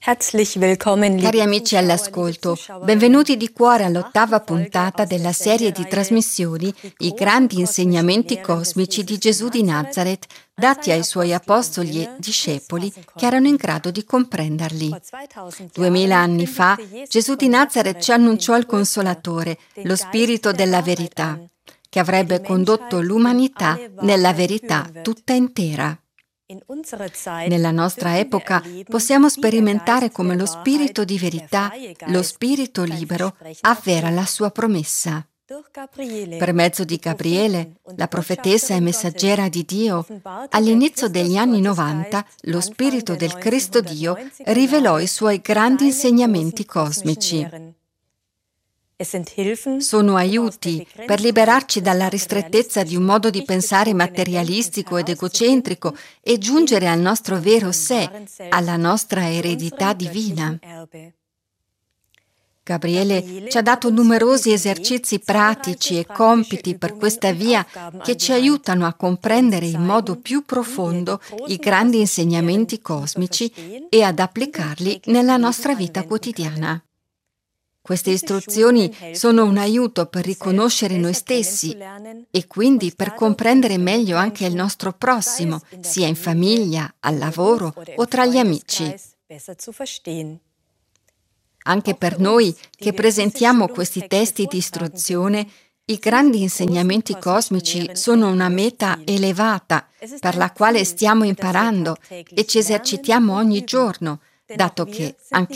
Herzlich willkommen, Cari amici all'ascolto, benvenuti di cuore all'8ª puntata della serie di trasmissioni I grandi insegnamenti cosmici di Gesù di Nazaret, dati ai suoi apostoli e discepoli che erano in grado di comprenderli. 2000 anni fa Gesù di Nazaret ci annunciò il Consolatore, lo Spirito della verità, che avrebbe condotto l'umanità nella verità tutta intera. Nella nostra epoca possiamo sperimentare come lo Spirito di verità, lo Spirito libero, avvera la sua promessa. Per mezzo di Gabriele, la profetessa e messaggera di Dio, all'inizio degli anni 90, lo Spirito del Cristo Dio rivelò i suoi grandi insegnamenti cosmici. Sono aiuti per liberarci dalla ristrettezza di un modo di pensare materialistico ed egocentrico e giungere al nostro vero sé, alla nostra eredità divina. Gabriele ci ha dato numerosi esercizi pratici e compiti per questa via che ci aiutano a comprendere in modo più profondo i grandi insegnamenti cosmici e ad applicarli nella nostra vita quotidiana. Queste istruzioni sono un aiuto per riconoscere noi stessi e quindi per comprendere meglio anche il nostro prossimo, sia in famiglia, al lavoro o tra gli amici. Anche per noi che presentiamo questi testi di istruzione, i grandi insegnamenti cosmici sono una meta elevata per la quale stiamo imparando e ci esercitiamo ogni giorno, dato che anche